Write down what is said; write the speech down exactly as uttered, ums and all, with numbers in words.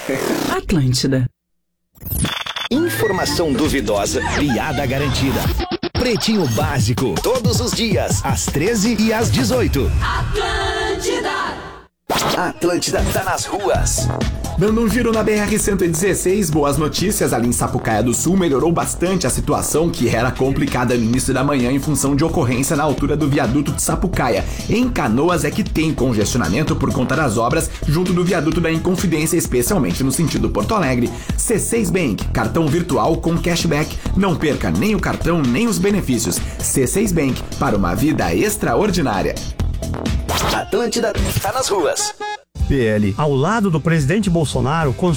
Atlântida. Informação duvidosa, piada garantida. Pretinho Básico, todos os dias, às treze e às dezoito. Atlântida. Atlântida tá nas ruas. Dando um giro na B R cento e dezesseis, boas notícias, ali em Sapucaia do Sul melhorou bastante a situação que era complicada no início da manhã em função de ocorrência na altura do viaduto de Sapucaia. Em Canoas é que tem congestionamento por conta das obras junto do viaduto da Inconfidência, especialmente no sentido Porto Alegre. C seis Bank, cartão virtual com cashback. Não perca nem o cartão nem os benefícios. C seis Bank, para uma vida extraordinária. Atlântida tá nas ruas. P L. Ao lado do presidente Bolsonaro,